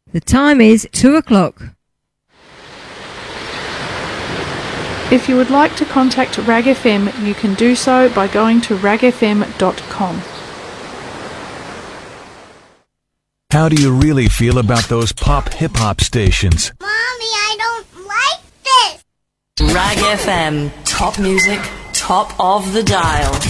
The time is 2 o'clock. If you would like to contact RAG FM, you can do so by going to ragfm.com. How do you really feel about those pop hip-hop stations? Mommy, I don't like this! RAG FM. Top music, top of the dial.